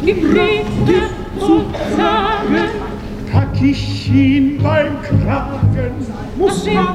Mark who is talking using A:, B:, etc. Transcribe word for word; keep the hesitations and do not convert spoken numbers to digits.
A: die Briefe zu sagen,
B: pack ich ihn beim Kragen,
A: muss er